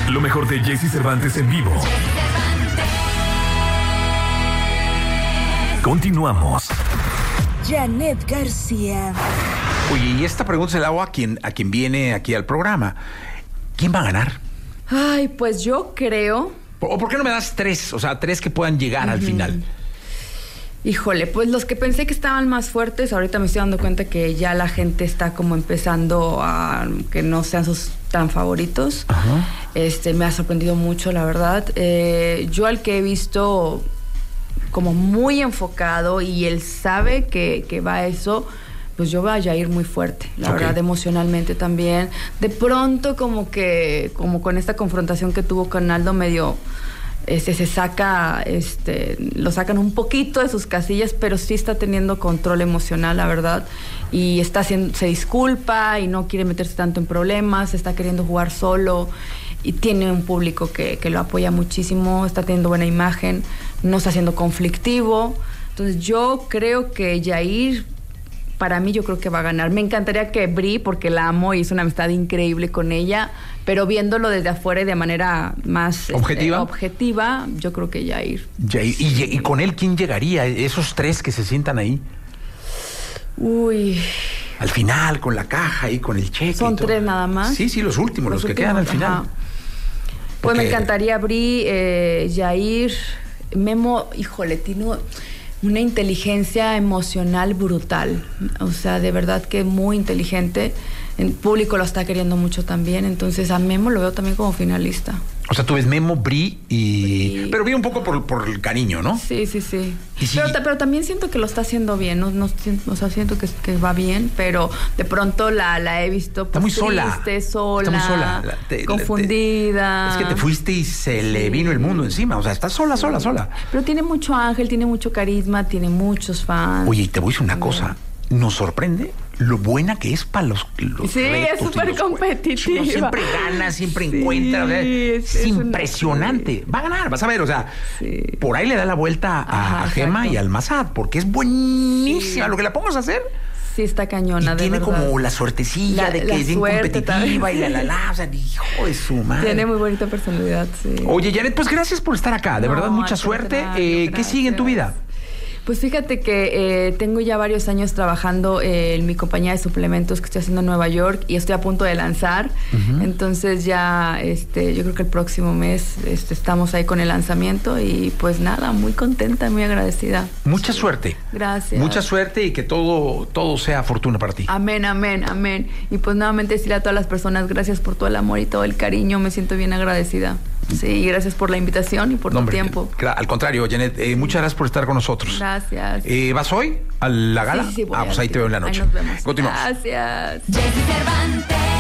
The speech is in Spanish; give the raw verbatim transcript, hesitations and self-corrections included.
Lo mejor de Jesse Cervantes en vivo. Continuamos. Janet García. Oye, y esta pregunta se la hago a quien, a quien viene aquí al programa. ¿Quién va a ganar? Ay, pues yo creo... ¿O por qué no me das tres? O sea, tres que puedan llegar uh-huh. al final. Híjole, pues los que pensé que estaban más fuertes, ahorita me estoy dando cuenta que ya la gente está como empezando a que no sean sus tan favoritos. Uh-huh. Este, me ha sorprendido mucho, la verdad. Eh, yo al que he visto como muy enfocado y él sabe que, que va a eso, pues yo vaya a ir muy fuerte, la okay. verdad, emocionalmente también. De pronto como que, como con esta confrontación que tuvo con Aldo, medio... Este, se saca, este, lo sacan un poquito de sus casillas, pero sí está teniendo control emocional, la verdad, y está haciendo, se disculpa y no quiere meterse tanto en problemas, está queriendo jugar solo y tiene un público que, que lo apoya muchísimo, está teniendo buena imagen, no está siendo conflictivo. Entonces yo creo que Yair, para mí yo creo que va a ganar. Me encantaría que Bri, porque la amo y es una amistad increíble con ella, pero viéndolo desde afuera y de manera más objetiva, este, objetiva yo creo que Yair. Yair. ¿Y, ¿Y con él quién llegaría? Esos tres que se sientan ahí. Uy. Al final, con la caja y con el cheque. ¿Son tres nada más? Sí, sí, los últimos, los, los últimos, que quedan al final. Ajá. Pues porque... me encantaría Bri, eh, Yair, Memo, híjole, tiene una inteligencia emocional brutal. O sea, de verdad que muy inteligente. El público lo está queriendo mucho también. Entonces a Memo lo veo también como finalista. O sea, tú ves Memo, Bri y... Bri. Pero Bri un poco por, por el cariño, ¿no? Sí, sí, sí. ¿Y si... pero, pero también siento que lo está haciendo bien. No, no, o sea, siento que, que va bien, pero de pronto la, la he visto... Pues, está muy sola. Triste, sola. Está muy sola. La, te, confundida. Te, es que te fuiste y se sí. le vino el mundo encima. O sea, está sola, sí. sola, sola. Pero tiene mucho ángel, tiene mucho carisma, tiene muchos fans. Oye, y te voy a decir una cosa. Nos sorprende lo buena que es para los, los sí, retos. Es súper competitiva. Siempre gana, siempre sí, encuentra. ¿verdad? Es, es es impresionante. Una... Va a ganar, vas a ver. O sea, sí. por ahí le da la vuelta a, Ajá, a Gema y al Mazad, porque es buenísima. Sí. Lo que la pongas a hacer. Sí, está cañona, y de tiene verdad. Como la suertecilla la, de que es bien competitiva también. Y la la la. O sea, hijo de su madre. Tiene muy bonita personalidad, sí. Oye, Janet, pues gracias por estar acá. De no, verdad, mucha suerte. Eh, ¿Qué sigue en tu vida? Pues fíjate que eh, tengo ya varios años trabajando eh, en mi compañía de suplementos que estoy haciendo en Nueva York y estoy a punto de lanzar. Uh-huh. Entonces ya, este, yo creo que el próximo mes este, estamos ahí con el lanzamiento y pues nada, muy contenta, muy agradecida. Mucha suerte. Gracias. Mucha suerte y que todo, todo sea fortuna para ti. Amén, amén, amén. Y pues nuevamente decirle a todas las personas gracias por todo el amor y todo el cariño. Me siento bien agradecida. Sí, gracias por la invitación y por no, tu hombre, tiempo. Al contrario, Janet, eh, muchas gracias por estar con nosotros. Gracias. Eh, ¿Vas hoy a la gala? Sí, sí, sí, ah, pues ahí te veo en la noche. Ahí nos vemos. Continuamos. Gracias. Jesse Cervantes.